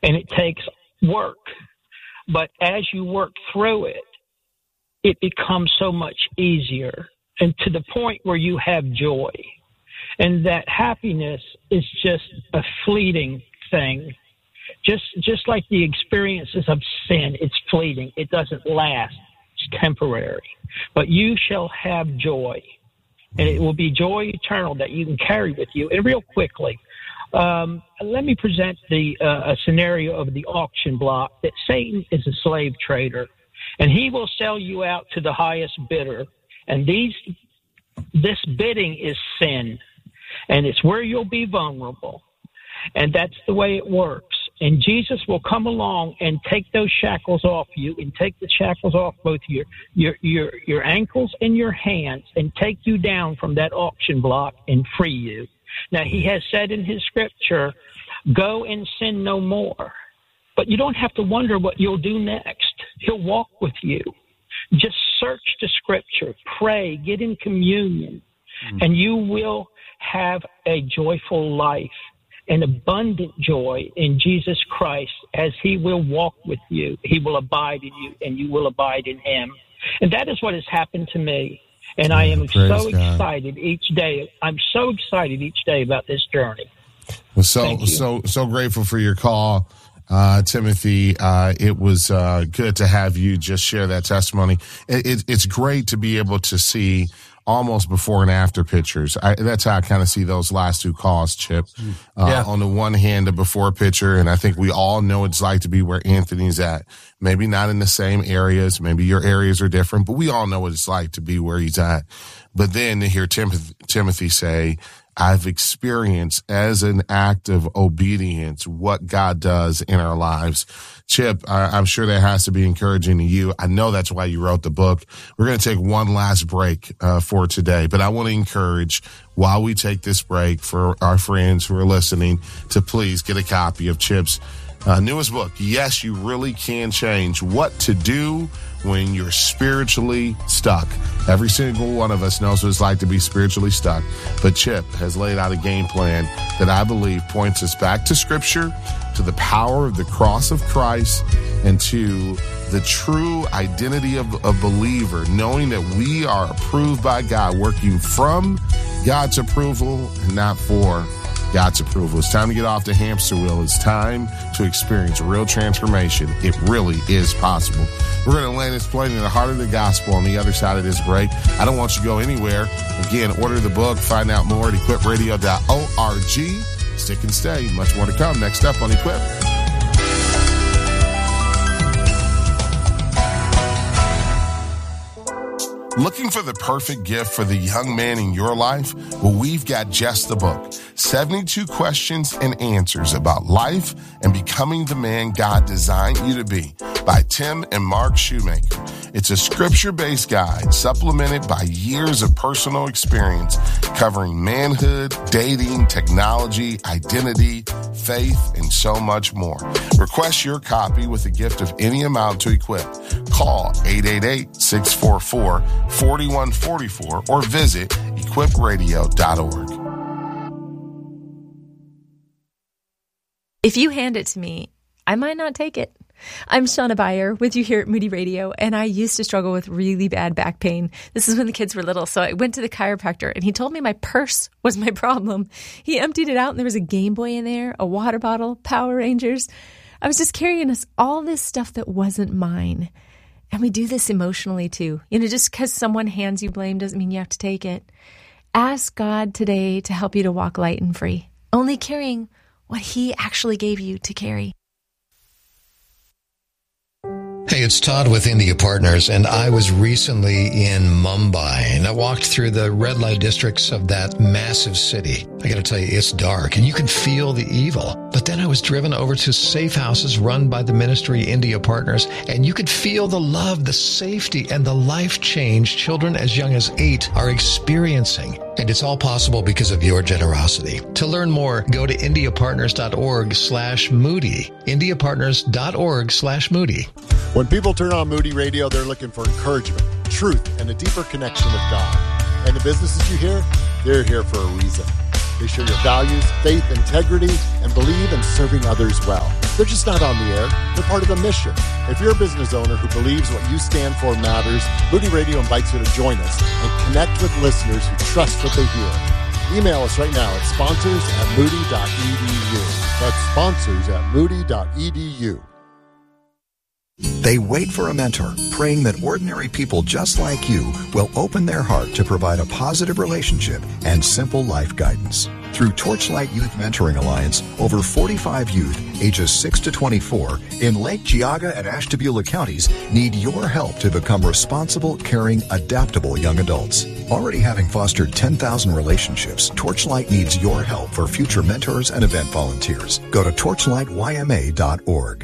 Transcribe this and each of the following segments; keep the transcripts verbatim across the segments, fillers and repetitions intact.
and it takes work. But as you work through it, it becomes so much easier, and to the point where you have joy. And that happiness is just a fleeting thing. Just just like the experiences of sin, it's fleeting. It doesn't last. It's temporary. But you shall have joy, and it will be joy eternal that you can carry with you. And real quickly, um, let me present the uh, a scenario of the auction block, that Satan is a slave trader, and he will sell you out to the highest bidder. And these this bidding is sin, and it's where you'll be vulnerable. And that's the way it works. And Jesus will come along and take those shackles off you, and take the shackles off both your your your your ankles and your hands, and take you down from that auction block and free you. Now, he has said in his scripture, go and sin no more. But you don't have to wonder what you'll do next. He'll walk with you. Just search the scripture, pray, get in communion, mm-hmm. and you will have a joyful life, an abundant joy in Jesus Christ, as he will walk with you. He will abide in you, and you will abide in him. And that is what has happened to me. And I am Praise so God. excited each day. I'm so excited each day about this journey. Well, so so so grateful for your call, uh, Timothy. Uh, it was uh, good to have you just share that testimony. It, it, it's great to be able to see almost before and after pictures. I, that's how I kind of see those last two calls, Chip. Uh, yeah. On the one hand, a before picture, and I think we all know what it's like to be where Anthony's at. Maybe not in the same areas. Maybe your areas are different, but we all know what it's like to be where he's at. But then to hear Timothy, Timothy say, I've experienced as an act of obedience what God does in our lives. Chip, I, I'm sure that has to be encouraging to you. I know that's why you wrote the book. We're going to take one last break uh, for today, but I want to encourage, while we take this break, for our friends who are listening to please get a copy of Chip's uh, newest book, Yes, You Really Can Change, What to Do When You're Spiritually Stuck. Every single one of us knows what it's like to be spiritually stuck, but Chip has laid out a game plan that I believe points us back to Scripture, to the power of the cross of Christ, and to the true identity of a believer, knowing that we are approved by God, working from God's approval and not for God's approval. It's time to get off the hamster wheel. It's time to experience real transformation. It really is possible. We're going to land this plane in the heart of the gospel on the other side of this break. I don't want you to go anywhere. Again, order the book. Find out more at equip radio dot org. Stick and stay. Much more to come next up on Equip. Looking for the perfect gift for the young man in your life? Well, we've got just the book, seventy-two questions and answers about life and becoming the man God designed you to be, by Tim and Mark Shoemaker. It's a scripture-based guide supplemented by years of personal experience covering manhood, dating, technology, identity, faith, and so much more. Request your copy with a gift of any amount to Equip. Call eight eight eight, six four four, four one four four or visit equip radio dot org. If you hand it to me, I might not take it. I'm Shauna Beyer with you here at Moody Radio, and I used to struggle with really bad back pain. This is when the kids were little, so I went to the chiropractor, and he told me my purse was my problem. He emptied it out, and there was a Game Boy in there, a water bottle, Power Rangers. I was just carrying us all this stuff that wasn't mine. And we do this emotionally, too. You know, just because someone hands you blame doesn't mean you have to take it. Ask God today to help you to walk light and free, only carrying what he actually gave you to carry. Hey, it's Todd with India Partners, and I was recently in Mumbai, and I walked through the red light districts of that massive city. I got to tell you, it's dark, and you can feel the evil. But then I was driven over to safe houses run by the ministry India Partners, and you could feel the love, the safety, and the life change children as young as eight are experiencing. And it's all possible because of your generosity. To learn more, go to indiapartners.org slash Moody. indiapartners.org slash Moody. When people turn on Moody Radio, they're looking for encouragement, truth, and a deeper connection with God. And the businesses you hear, they're here for a reason. They share your values, faith, integrity, and believe in serving others well. They're just not on the air. They're part of the mission. If you're a business owner who believes what you stand for matters, Moody Radio invites you to join us and connect with listeners who trust what they hear. Email us right now at sponsors at moody dot e d u. That's sponsors at moody dot e d u. They wait for a mentor, praying that ordinary people just like you will open their heart to provide a positive relationship and simple life guidance. Through Torchlight Youth Mentoring Alliance, over forty-five youth ages six to twenty-four in Lake Geauga and Ashtabula counties need your help to become responsible, caring, adaptable young adults. Already having fostered ten thousand relationships, Torchlight needs your help for future mentors and event volunteers. Go to torchlight y m a dot org.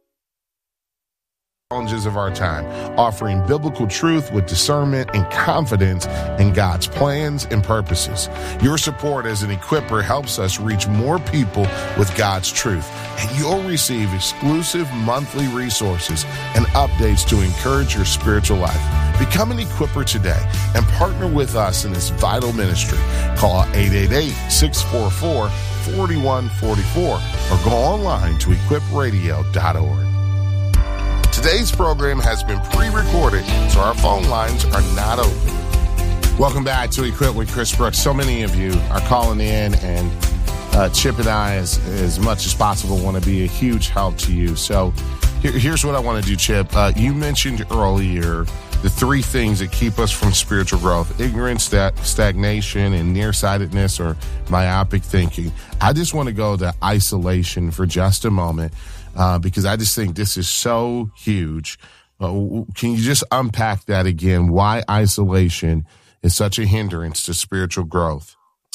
Challenges of our time, offering biblical truth with discernment and confidence in God's plans and purposes. Your support as an equipper helps us reach more people with God's truth, and you'll receive exclusive monthly resources and updates to encourage your spiritual life. Become an equipper today and partner with us in this vital ministry. Call eight eight eight, six four four, four one four four or go online to equip radio dot org. Today's program has been pre-recorded, so our phone lines are not open. Welcome back to Equip with Chris Brooks. So many of you are calling in, and uh, Chip and I, as, as much as possible, want to be a huge help to you. So here, here's what I want to do, Chip. Uh, you mentioned earlier the three things that keep us from spiritual growth: ignorance, sta- stagnation, and nearsightedness or myopic thinking. I just want to go to isolation for just a moment. Uh, because I just think this is so huge. Uh, can you just unpack that again? Why isolation is such a hindrance to spiritual growth?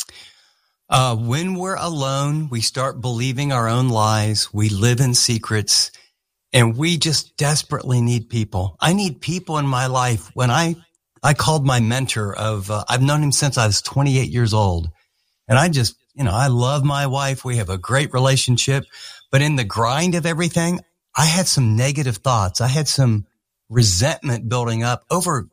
Uh, when we're alone, we start believing our own lies. We live in secrets, and we just desperately need people. I need people in my life. When I, I called my mentor of, uh, I've known him since I was twenty-eight years old, and I just, you know, I love my wife. We have a great relationship. But in the grind of everything, I had some negative thoughts. I had some resentment building up over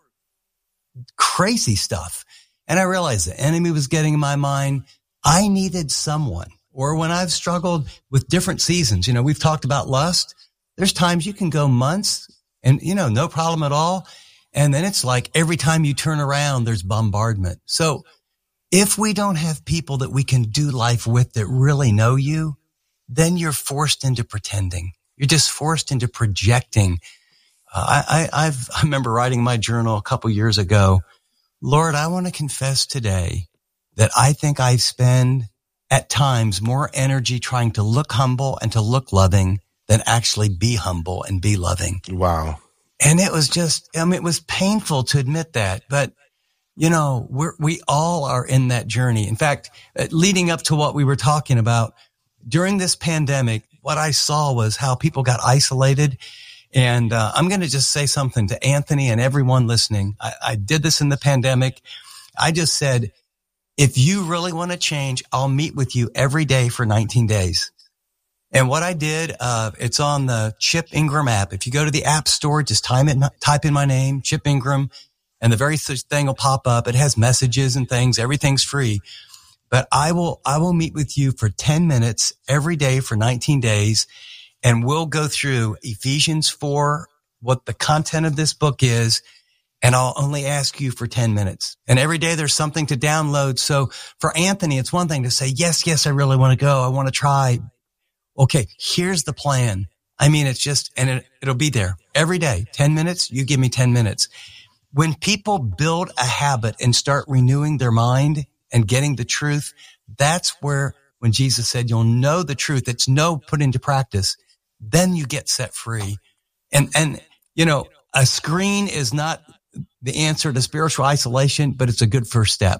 crazy stuff. And I realized the enemy was getting in my mind. I needed someone. Or when I've struggled with different seasons, you know, we've talked about lust. There's times you can go months and, you know, no problem at all. And then it's like every time you turn around, there's bombardment. So if we don't have people that we can do life with that really know you, then you're forced into pretending. You're just forced into projecting. Uh, I, I, I've, I remember writing my journal a couple years ago. Lord, I want to confess today that I think I spend at times more energy trying to look humble and to look loving than actually be humble and be loving. Wow. And it was just, I mean, it was painful to admit that, but you know, we're, we all are in that journey. In fact, leading up to what we were talking about, during this pandemic, what I saw was how people got isolated. And uh, I'm going to just say something to Anthony and everyone listening. I, I did this in the pandemic. I just said, if you really want to change, I'll meet with you every day for nineteen days. And what I did, uh, it's on the Chip Ingram app. If you go to the app store, just type in, type in my name, Chip Ingram, and the very thing will pop up. It has messages and things. Everything's free. But I will, I will meet with you for ten minutes every day for nineteen days. And we'll go through Ephesians four, what the content of this book is. And I'll only ask you for ten minutes. And every day there's something to download. So for Anthony, it's one thing to say, yes, yes, I really want to go. I want to try. Okay, here's the plan. I mean, it's just, and it, it'll be there every day. ten minutes, you give me ten minutes. When people build a habit and start renewing their mind and getting the truth, that's where, when Jesus said, you'll know the truth, it's no put into practice, then you get set free. And, and, you know, a screen is not the answer to spiritual isolation, but it's a good first step.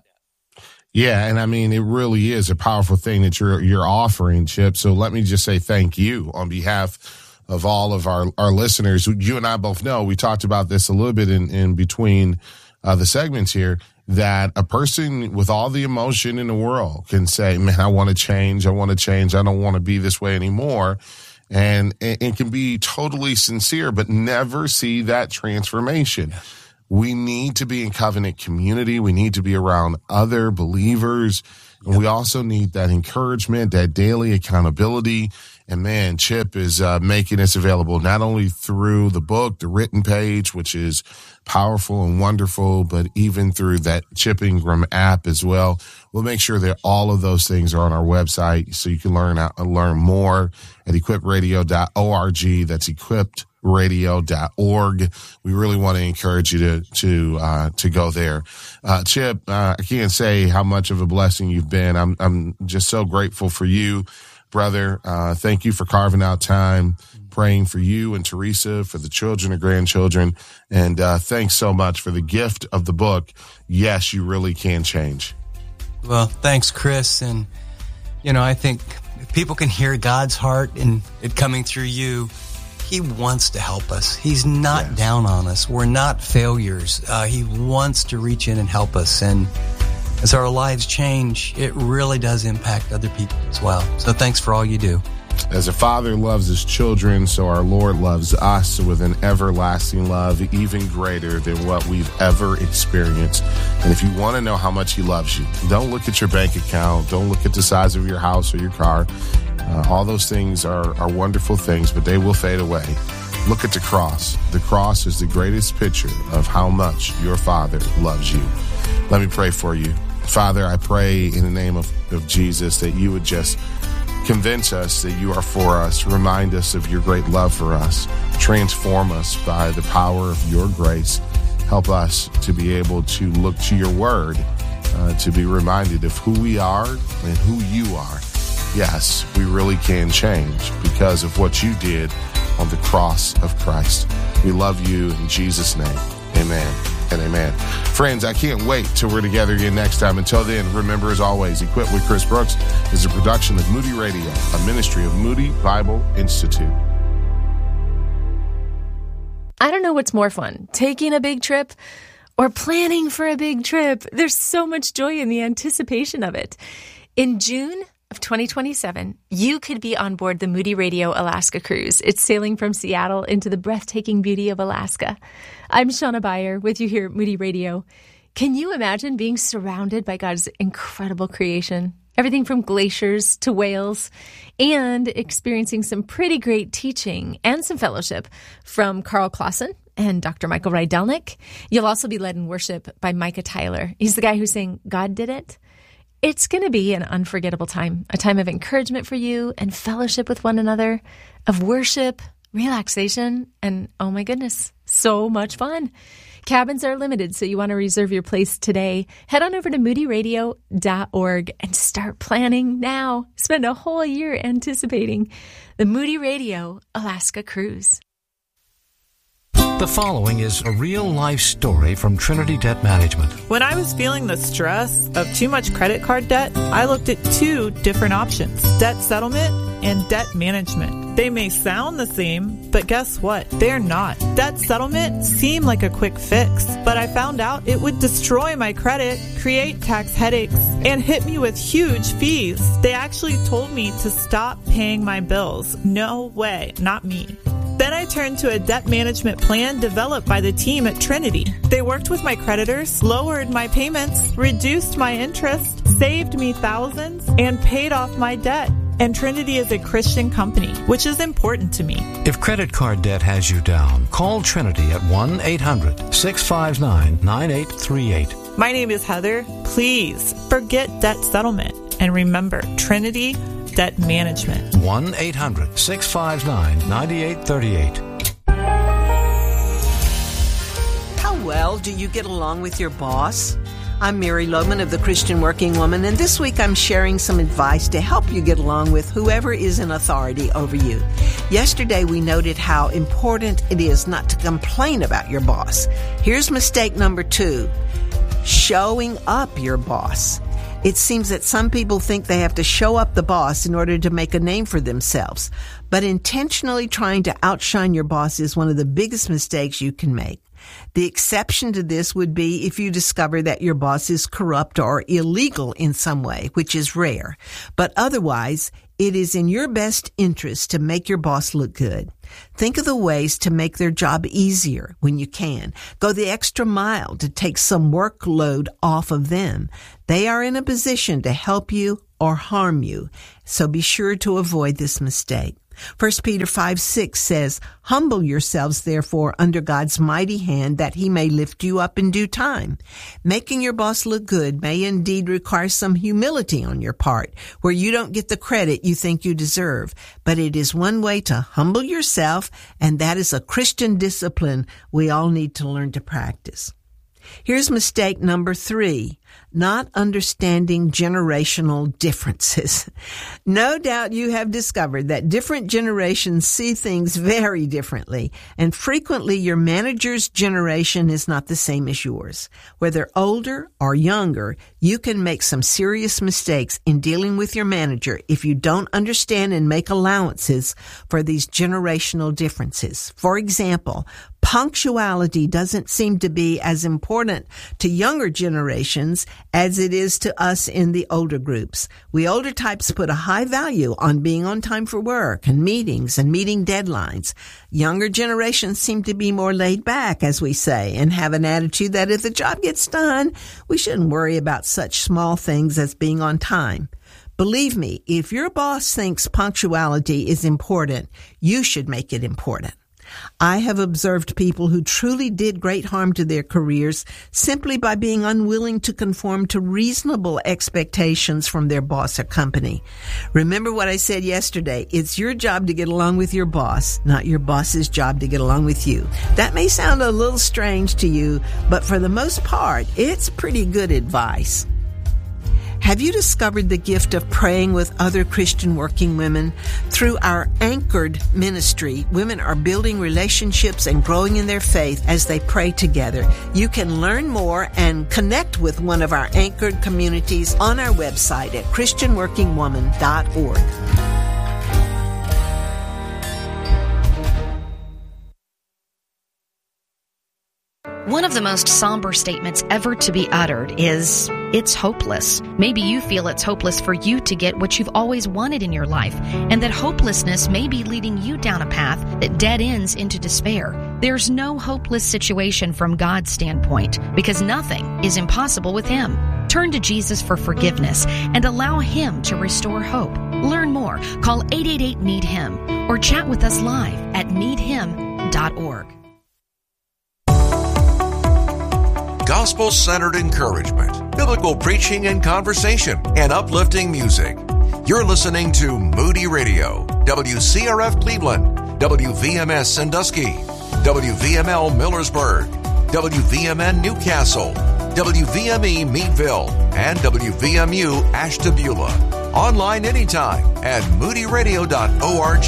Yeah. And I mean, it really is a powerful thing that you're, you're offering, Chip. So let me just say thank you on behalf of all of our, our listeners. You and I both know, we talked about this a little bit in, in between uh, the segments here, that a person with all the emotion in the world can say, man, I want to change. I want to change. I don't want to be this way anymore. And it can be totally sincere, but never see that transformation. Yeah. We need to be in covenant community. We need to be around other believers And we also need that encouragement, that daily accountability. And man, Chip is uh, making this available not only through the book, the written page, which is powerful and wonderful, but even through that Chip Ingram app as well. We'll make sure that all of those things are on our website so you can learn uh, learn more at equipped radio dot org. That's equipped radio dot org. We really want to encourage you to to uh, to go there. Uh, Chip, uh, I can't say how much of a blessing you've been. I'm I'm just so grateful for you, brother. Uh, thank you for carving out time, praying for you and Teresa, for the children and grandchildren, and uh, thanks so much for the gift of the book. Yes, you really can change. Well, thanks, Chris. And you know, I think if people can hear God's heart and it coming through you, He wants to help us. He's not yes. down on us. We're not failures. Uh, he wants to reach in and help us. And as our lives change, it really does impact other people as well. So thanks for all you do. As a father loves his children, so our Lord loves us with an everlasting love, even greater than what we've ever experienced. And if you want to know how much he loves you, don't look at your bank account. Don't look at the size of your house or your car. Uh, all those things are, are wonderful things, but they will fade away. Look at the cross. The cross is the greatest picture of how much your Father loves you. Let me pray for you. Father, I pray in the name of, of Jesus that you would just convince us that you are for us. Remind us of your great love for us. Transform us by the power of your grace. Help us to be able to look to your word, uh, to be reminded of who we are and who you are. Yes, we really can change because of what you did on the cross of Christ. We love you in Jesus' name. Amen and amen. Friends, I can't wait till we're together again next time. Until then, remember, as always, Equipped with Chris Brooks is a production of Moody Radio, a ministry of Moody Bible Institute. I don't know what's more fun, taking a big trip or planning for a big trip. There's so much joy in the anticipation of it. In June of twenty twenty-seven, you could be on board the Moody Radio Alaska cruise. It's sailing from Seattle into the breathtaking beauty of Alaska. I'm Shauna Beyer with you here at Moody Radio. Can you imagine being surrounded by God's incredible creation? Everything from glaciers to whales, and experiencing some pretty great teaching and some fellowship from Carl Clausen and Doctor Michael Rydelnik. You'll also be led in worship by Micah Tyler. He's the guy who's saying, God did it. It's going to be an unforgettable time, a time of encouragement for you and fellowship with one another, of worship, relaxation, and oh my goodness, so much fun. Cabins are limited, so you want to reserve your place today. Head on over to moody radio dot org and start planning now. Spend a whole year anticipating the Moody Radio Alaska Cruise. The following is a real-life story from Trinity Debt Management. When I was feeling the stress of too much credit card debt, I looked at two different options, debt settlement and debt management. They may sound the same, but guess what? They're not. Debt settlement seemed like a quick fix, but I found out it would destroy my credit, create tax headaches, and hit me with huge fees. They actually told me to stop paying my bills. No way, not me. Then I turned to a debt management plan developed by the team at Trinity. They worked with my creditors, lowered my payments, reduced my interest, saved me thousands, and paid off my debt. And Trinity is a Christian company, which is important to me. If credit card debt has you down, call Trinity at one eight hundred six five nine nine eight three eight. My name is Heather. Please forget debt settlement and remember Trinity Debt Management. one eight hundred six five nine nine eight three eight. How well do you get along with your boss? I'm Mary Lohman of the Christian Working Woman, and this week I'm sharing some advice to help you get along with whoever is in authority over you. Yesterday we noted how important it is not to complain about your boss. Here's mistake number two: showing up your boss. It seems that some people think they have to show up the boss in order to make a name for themselves. But intentionally trying to outshine your boss is one of the biggest mistakes you can make. The exception to this would be if you discover that your boss is corrupt or illegal in some way, which is rare. But otherwise, it is in your best interest to make your boss look good. Think of the ways to make their job easier when you can. Go the extra mile to take some workload off of them. They are in a position to help you or harm you, so be sure to avoid this mistake. First Peter five six says, "Humble yourselves, therefore, under God's mighty hand, that he may lift you up in due time." Making your boss look good may indeed require some humility on your part, where you don't get the credit you think you deserve. But it is one way to humble yourself, and that is a Christian discipline we all need to learn to practice. Here's mistake number three, not understanding generational differences. No doubt you have discovered that different generations see things very differently, and frequently your manager's generation is not the same as yours. Whether older or younger, you can make some serious mistakes in dealing with your manager if you don't understand and make allowances for these generational differences. For example, punctuality doesn't seem to be as important to younger generations as it is to us in the older groups. We older types put a high value on being on time for work and meetings and meeting deadlines. Younger generations seem to be more laid back, as we say, and have an attitude that if the job gets done, we shouldn't worry about such small things as being on time. Believe me, if your boss thinks punctuality is important, you should make it important. I have observed people who truly did great harm to their careers simply by being unwilling to conform to reasonable expectations from their boss or company. Remember what I said yesterday. It's your job to get along with your boss, not your boss's job to get along with you. That may sound a little strange to you, but for the most part, it's pretty good advice. Have you discovered the gift of praying with other Christian working women? Through our Anchored ministry, women are building relationships and growing in their faith as they pray together. You can learn more and connect with one of our Anchored communities on our website at christian working woman dot org. One of the most somber statements ever to be uttered is, it's hopeless. Maybe you feel it's hopeless for you to get what you've always wanted in your life, and that hopelessness may be leading you down a path that dead ends into despair. There's no hopeless situation from God's standpoint, because nothing is impossible with Him. Turn to Jesus for forgiveness and allow Him to restore hope. Learn more. Call eight eight eight, need him or chat with us live at need him dot org. Gospel-centered encouragement, biblical preaching and conversation, and uplifting music. You're listening to Moody Radio, W C R F Cleveland, W V M S Sandusky, W V M L Millersburg, W V M N Newcastle, W V M E Meadville, and W V M U Ashtabula. Online anytime at moody radio dot org.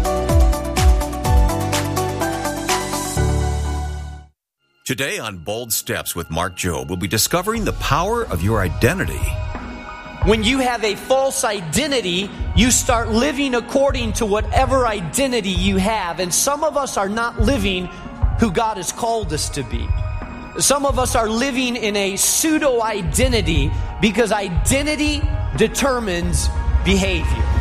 Today on Bold Steps with Mark Jobe, we'll be discovering the power of your identity. When you have a false identity, you start living according to whatever identity you have. And some of us are not living who God has called us to be. Some of us are living in a pseudo-identity because identity determines behavior.